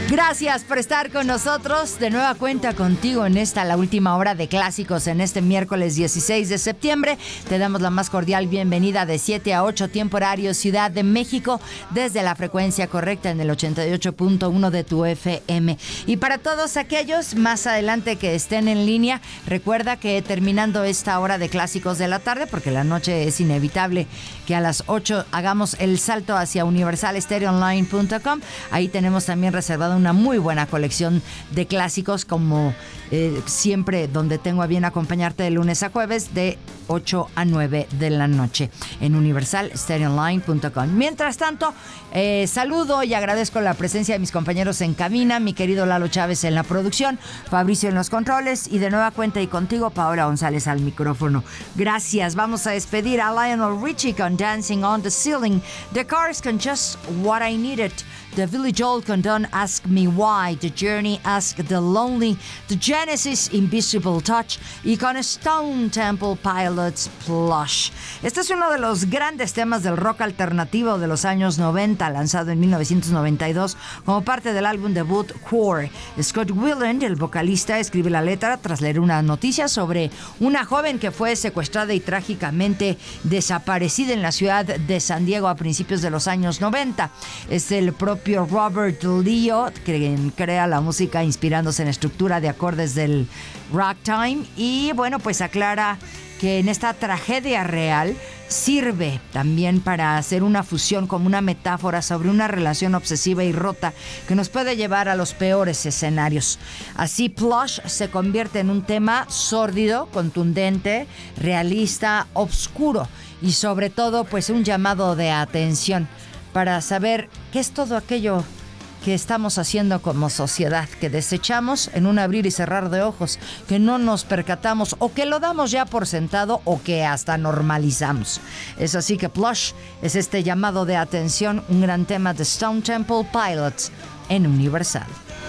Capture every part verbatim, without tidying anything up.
Gracias por estar con nosotros. De nueva cuenta contigo en esta, la última hora de clásicos en este miércoles dieciséis de septiembre. Te damos la más cordial bienvenida de siete a ocho, tiempo horario Ciudad de México, desde la frecuencia correcta en el ochenta y ocho punto uno de tu F M. Y para todos aquellos más adelante que estén en línea, recuerda que terminando esta hora de clásicos de la tarde, porque la noche es inevitable que a las ocho hagamos el salto hacia universal stereo online punto com. Ahí tenemos también reservado una muy buena colección de clásicos, como eh, siempre, donde tengo a bien acompañarte de lunes a jueves de ocho a nueve de la noche en universal stereo online punto com. Mientras tanto, eh, saludo y agradezco la presencia de mis compañeros en cabina, mi querido Lalo Chávez en la producción, Fabricio en los controles y de nueva cuenta y contigo, Paola González al micrófono. Gracias. Vamos a despedir a Lionel Richie con Dancing on the Ceiling, The Cars con Just What I Needed, The Billy Joel con Don't Ask Me Why, The Journey Ask the Lonely, The Genesis Invisible Touch y con Stone Temple Pilots Plush. Este es uno de los grandes temas del rock alternativo de los años noventa, lanzado en mil novecientos noventa y dos como parte del álbum debut Core. Scott Weiland, el vocalista, escribe la letra tras leer una noticia sobre una joven que fue secuestrada y trágicamente desaparecida en la ciudad de San Diego a principios de los años noventa. Es el propio Robert Leo quien crea la música inspirándose en la estructura de acordes del ragtime, y bueno, pues aclara que en esta tragedia real sirve también para hacer una fusión como una metáfora sobre una relación obsesiva y rota que nos puede llevar a los peores escenarios. Así, Plush se convierte en un tema sórdido, contundente, realista, oscuro y sobre todo pues un llamado de atención para saber qué es todo aquello que estamos haciendo como sociedad, que desechamos en un abrir y cerrar de ojos, que no nos percatamos o que lo damos ya por sentado o que hasta normalizamos. Es así que Plush es este llamado de atención, un gran tema de Stone Temple Pilots en Universal.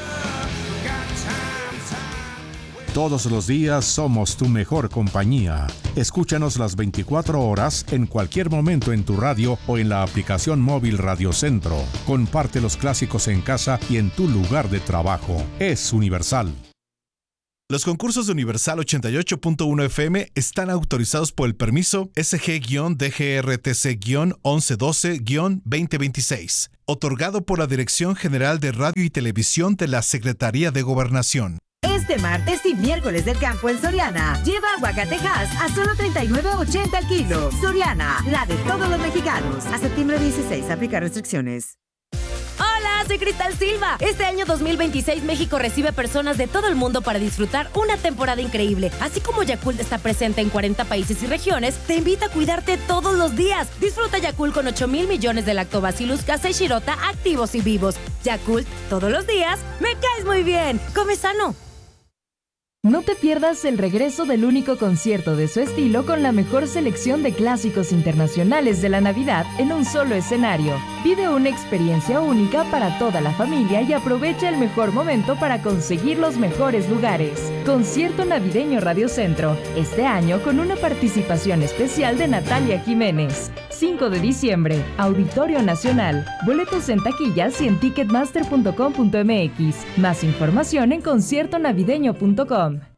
Todos los días somos tu mejor compañía. Escúchanos las veinticuatro horas en cualquier momento en tu radio o en la aplicación móvil Radio Centro. Comparte los clásicos en casa y en tu lugar de trabajo. Es Universal. Los concursos de Universal ochenta y ocho punto uno F M están autorizados por el permiso S G D G R T C once doce veinte veintiséis, otorgado por la Dirección General de Radio y Televisión de la Secretaría de Gobernación. Este martes y miércoles del campo en Soriana. Lleva aguacatejas a solo treinta y nueve ochenta al kilo. Soriana, la de todos los mexicanos. A septiembre dieciséis, aplica restricciones. Hola, soy Cristal Silva. Este año dos mil veintiséis México recibe personas de todo el mundo para disfrutar una temporada increíble. Así como Yakult está presente en cuarenta países y regiones, te invita a cuidarte todos los días. Disfruta Yakult con ocho mil millones de lactobacillus casei shirota activos y vivos. Yakult, todos los días, me caes muy bien. Come sano. No te pierdas el regreso del único concierto de su estilo con la mejor selección de clásicos internacionales de la Navidad en un solo escenario. Vive una experiencia única para toda la familia y aprovecha el mejor momento para conseguir los mejores lugares. Concierto navideño Radio Centro, este año con una participación especial de Natalia Jiménez. cinco de diciembre, Auditorio Nacional. Boletos en taquillas y en ticketmaster punto com punto m x. Más información en concierto navideño punto com.